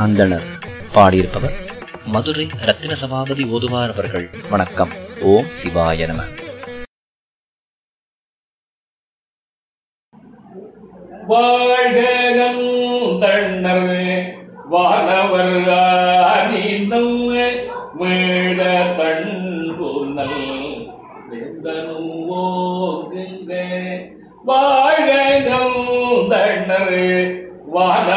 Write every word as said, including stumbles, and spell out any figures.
அந்தணர். பாடியிருப்பவர் மதுரை ரத்தின சபாபதி ஓதுவார் அவர்கள். வணக்கம். ஓம் சிவாய நம. வாழ்கனம் தண்ணர் வானவர் அனிதம் மேட தண்புனல் வேந்தனும் ஓங்குங்க. வாழ்கனம் தண்ணர் வான